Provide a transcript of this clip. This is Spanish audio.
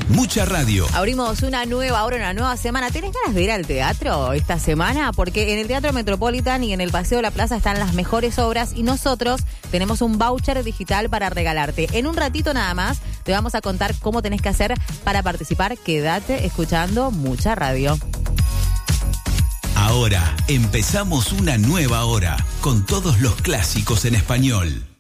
Mucha radio. Abrimos una nueva hora, una nueva semana. ¿Tenés ganas de ir al teatro esta semana? Porque en el Teatro Metropolitan y en el Paseo de la Plaza están las mejores obras y nosotros tenemos un voucher digital para regalarte. En un ratito nada más te vamos a contar cómo tenés que hacer para participar. Quédate escuchando Mucha Radio. Ahora empezamos una nueva hora con todos los clásicos en español.